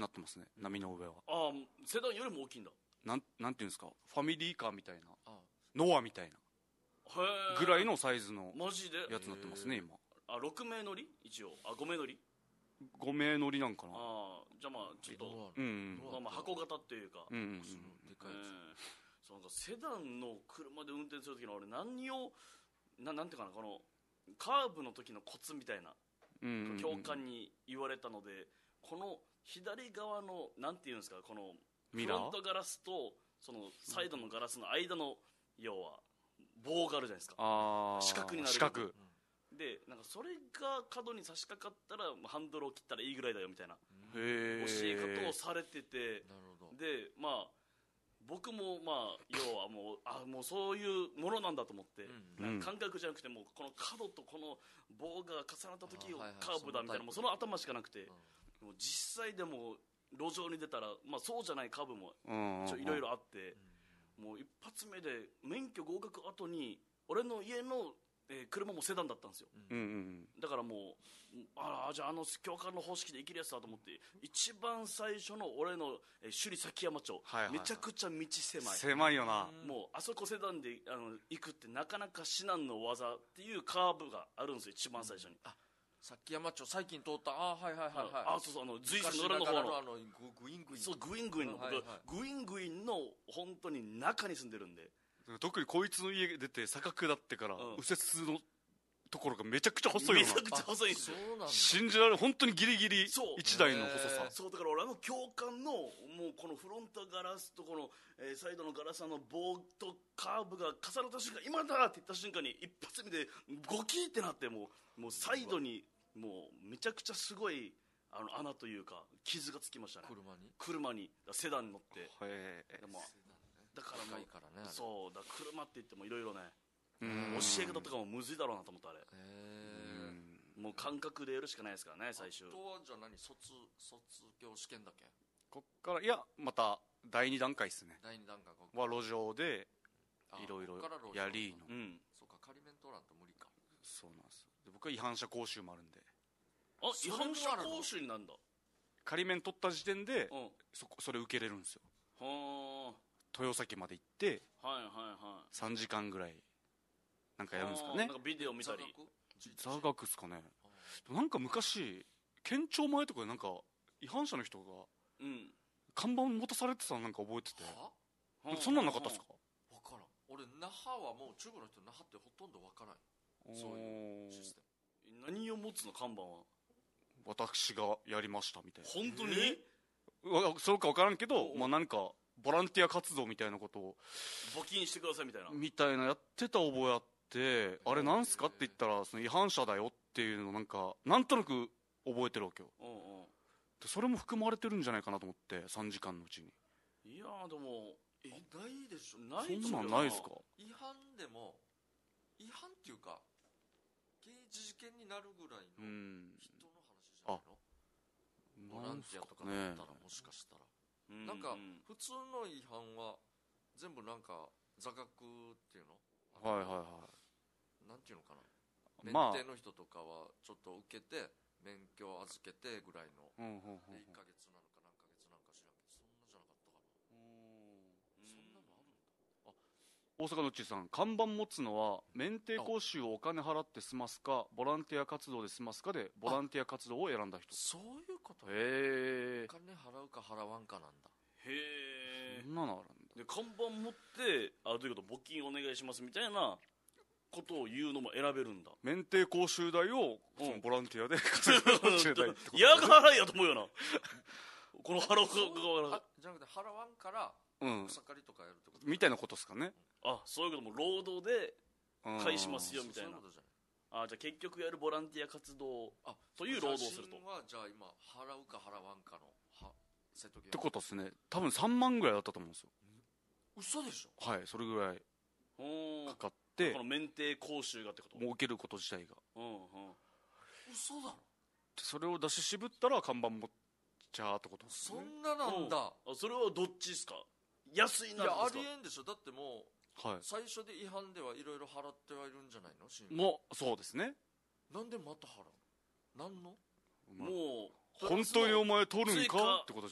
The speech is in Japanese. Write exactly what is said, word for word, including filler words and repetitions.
なってますね、波の上は。 ああセダンよりも大きいんだ。 なん、なんていうんですか、ファミリーカーみたいな、 あノアみたいなへぐらいのサイズのマジでやつになってますね今。 あろく名乗り一応あご名乗りご名乗りなんかな。 ああじゃあまあちょっとうん、 まあまあ箱型っていうか、 うんうんうん、 でかいやつ。 そうなんかセダンの車で運転する時の俺何をななんていうかなこのカーブの時のコツみたいなうんうんうん、 教官に言われたので、この左側のなんていうんですかこのフロントガラスとそのサイドのガラスの間の要は棒があるじゃないですか。 あ四角になる四角でなんかそれが角に差し掛かったらハンドルを切ったらいいぐらいだよみたいな教へえ方をされてて、 なるほど。 でまあ僕もまあ要はもうあもうそういうものなんだと思って、 うんなんか感覚じゃなくてもうこの角とこの棒が重なった時をあはいはいカーブだみたいなそのタイプもうその頭しかなくて、もう実際でも路上に出たら、まあ、そうじゃないカーブもいろいろあって、もう一発目で免許合格後に俺の家の、えー車もセダンだったんですよ、 うんうんだからもうああじゃああの教官の方式で生きるやつだと思って一番最初の俺の、えー首里崎山町、 はいはいはいめちゃくちゃ道狭い狭いよな。 もうあそこセダンであの行くってなかなか至難の技っていうカーブがあるんですよ一番最初に、 あ、崎山町最近通った。あ、はいはいはいはい。 あそうそうあの随分野良の方の昔ながらのあのググイングイン。 そうグイングインの、 はいはい僕グイングインの本当に中に住んでるんで特にこいつの家出て坂下ってから、 ん右折のところがめちゃくちゃ細いよな。 めちゃくちゃ細いんですよ。 そうなんだ。 信じられる、本当にギリギリそう一台の細さ。 そうだから俺あの教官のもうこのフロントガラスとこの、えーサイドのガラスの棒とカーブが重なった瞬間今だって言った瞬間に一発目でゴキーってなってもうもうサイドにもうめちゃくちゃすごいあの穴というか傷がつきましたね。 車に。 車にセダンに乗ってへえ。 でもだからもう高いからね。う。 そうだ車って言ってもいろいろねうん教え方とかもむずいだろうなと思ったあれへえ。 もう感覚でやるしかないですからね最終。 あとはじゃあ何卒卒業試験だっけ？ こっからいやまただいに段階ですね。 第二段階ここは路上であいろいろこっから路上やりの。 うんそうか仮免通らんと無理か。 そうなんですよ。で僕は違反者講習もあるんで、 あ違それも反者あるの講習になんだ。 仮免取った時点でうんそこそれ受けれるんですよ。 は豊崎まで行ってあはいはいはいさんじかんぐらいなんかやるんですかねあーなん。かビデオ見たり座学っすかね。なんか昔県庁前とかでなんか違反者の人がうん看板持たされてたのなんか覚えてて、 はなんかそんなんなかったっすか？ 分からん。俺那覇はもう中国の人那覇ってほとんど分からん。そういうシステム。 何を持つの看板は私がやりましたみたいな。 本当にわそうか分からんけど、 おうまあなんかボランティア活動みたいなことを募金してくださいみたいなみたいなやってた覚えあって、あれなんすかって言ったらその違反者だよっていうのなんかなんとなく覚えてるわけよ。 うんうんでそれも含まれてるんじゃないかなと思ってさんじかんのうちに。 いやーでもえないでしょ。 ないそんなんと思うよないっすか？ 違反でも違反っていうか刑事事件になるぐらいのうん人の話じゃないの？ボランティアとかだねったらもしかしたら、 うんなんかうん普通の違反は全部なんか座学っていうのはいはいはなんていうのかな、 い。まあ免停の人とかはちょっと受けて免許を預けてぐらいのうんうんうんうんでいっかげつなのか何ヶ月なのか知らんけどそんなじゃなかったかな。そんなのあるんだ。 大阪のっちーさん、看板持つのは免停講習をお金払って済ますかボランティア活動で済ますかでボランティア活動を選んだ人。 そういうこと。 へえお金払うか払わんかなんだ。 へえそんなのあるんだ。 で看板持ってあどういうこと募金お願いしますみたいなことを言うのも選べるんだ免停講習代をそのボランティアで稼ぐ講習代ってこと。 嫌が払いやと思うよなこの払う側がはじゃなくて払わんからうん草刈りとかやるってこと。 みたいなことですかね。 あそういうことも労働でうん返しますよみたいなそういうことじゃない。 あじゃあ結局やるボランティア活動あという労働をすると写真はじゃあ今払うか払わんかのは瀬戸際ってことですね。多分さんまんぐらいだったと思うんですよ。 嘘でしょ。 はい、それぐらいうんかかってこの免停講習がってこと儲けること自体が。 うんうん嘘だろ。 でそれを出し渋ったら看板持っちゃーってことですそね。 んななんだ。 あそれはどっちですか安いいやあなですかりえんでしょ。だってもうはい。 最初で違反ではいろいろ払ってはいるんじゃないの。新もうそうですね。 なんでまた払う。なんのまあもう本当にお前取るん追加かってこと